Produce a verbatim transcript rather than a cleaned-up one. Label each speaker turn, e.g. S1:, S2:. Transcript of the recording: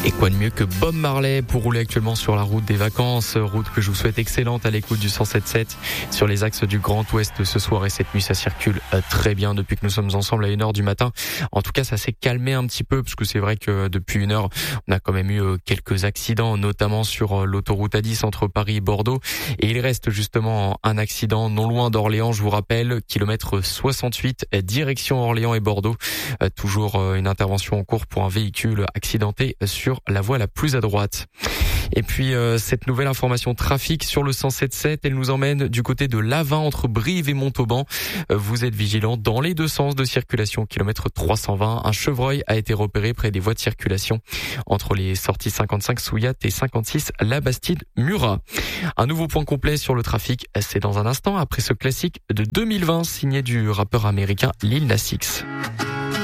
S1: Et quoi de mieux que Bob Marley pour rouler actuellement sur la route des vacances, route que je vous souhaite excellente à l'écoute du cent sept sept sur les axes du Grand Ouest ce soir et cette nuit. Ça circule très bien depuis que nous sommes ensemble à une heure du matin. En tout cas, ça s'est calmé un petit peu parce que c'est vrai que depuis une heure, on a quand même eu quelques accidents, notamment sur l'autoroute A dix entre Paris et Bordeaux. Et il reste justement un accident non loin d'Orléans, je vous rappelle, kilomètre soixante-huit, direction Orléans et Bordeaux. Toujours une intervention en cours pour un véhicule accidenté sur la voie la plus à droite. Et puis euh, cette nouvelle information trafic sur le cent sept sept, elle nous emmène du côté de l'Avin entre Brive et Montauban. Euh, vous êtes vigilants dans les deux sens de circulation. Kilomètre trois cent vingt, un chevreuil a été repéré près des voies de circulation entre les sorties cinquante-cinq Souillat et cinquante-six La Bastide-Murat. Un nouveau point complet sur le trafic, c'est dans un instant après ce classique de deux mille vingt signé du rappeur américain Lil Nas X.